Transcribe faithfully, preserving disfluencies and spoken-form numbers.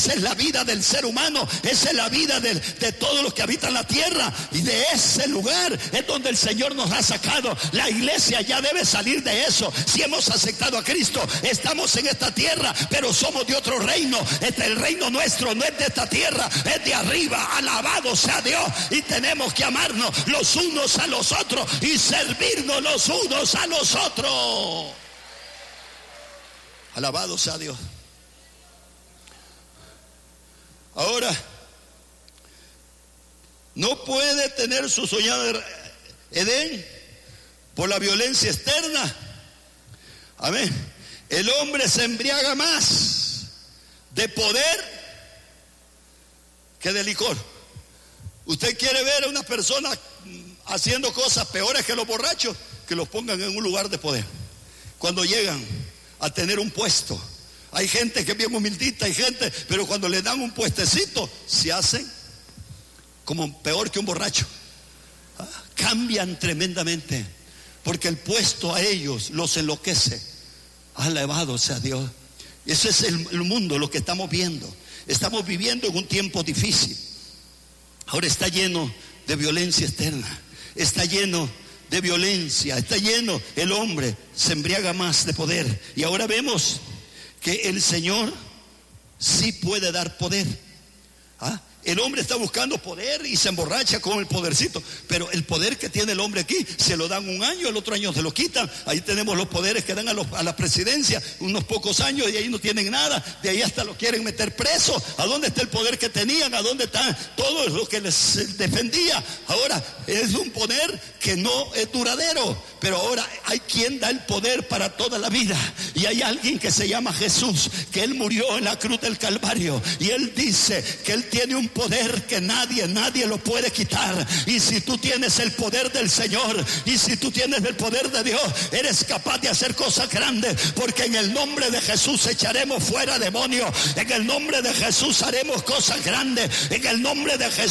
esa es la vida del ser humano, esa es la vida de, de todos los que habitan la tierra. Y de ese lugar es donde el Señor nos ha sacado. La iglesia ya debe salir de eso. Si hemos aceptado a Cristo, estamos en esta tierra, pero somos de otro reino. Este, el reino nuestro no es de esta tierra, es de arriba. Alabado sea Dios. Y tenemos que amarnos los unos a los otros y servirnos los unos a los otros. Alabado sea Dios. Ahora, no puede tener su soñado Edén por la violencia externa. Amén. El hombre se embriaga más de poder que de licor. Usted quiere ver a una persona haciendo cosas peores que los borrachos, que los pongan en un lugar de poder. Cuando llegan a tener un puesto, hay gente que es bien humildita, hay gente, pero cuando le dan un puestecito, se hacen como peor que un borracho. ¿Ah? Cambian tremendamente, porque el puesto a ellos los enloquece. Alabado sea Dios. Ese es el, el mundo, lo que estamos viendo. Estamos viviendo en un tiempo difícil. Ahora está lleno de violencia externa, está lleno de violencia, está lleno, el hombre se embriaga más de poder. Y ahora vemos que el Señor sí puede dar poder. ¿Ah? El hombre está buscando poder y se emborracha con el podercito, pero el poder que tiene el hombre aquí se lo dan un año, el otro año se lo quitan. Ahí tenemos los poderes que dan a, los, a la presidencia, unos pocos años, y ahí no tienen nada, de ahí hasta los quieren meter preso. ¿A dónde está el poder que tenían? ¿A dónde está todo lo que les defendía? Ahora es un poder que no es duradero, pero ahora hay quien da el poder para toda la vida, y hay alguien que se llama Jesús, que Él murió en la cruz del Calvario, y Él dice que Él tiene un poder que nadie, nadie lo puede quitar. Y si tú tienes el poder del Señor, y si tú tienes el poder de Dios, eres capaz de hacer cosas grandes, porque en el nombre de Jesús echaremos fuera demonios, en el nombre de Jesús haremos cosas grandes, en el nombre de Jesús